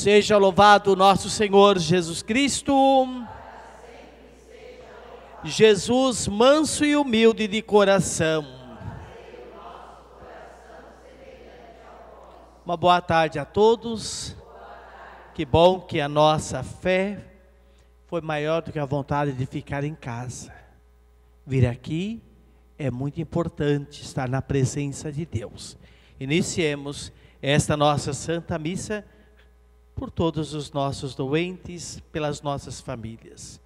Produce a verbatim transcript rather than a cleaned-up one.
Seja louvado nosso Senhor Jesus Cristo. Jesus, manso e humilde de coração. Uma boa tarde a todos. Que bom que a nossa fé foi maior do que a vontade de ficar em casa. Vir aqui é muito importante, estar na presença de Deus. Iniciemos esta nossa Santa Missa por todos os nossos doentes, pelas nossas famílias.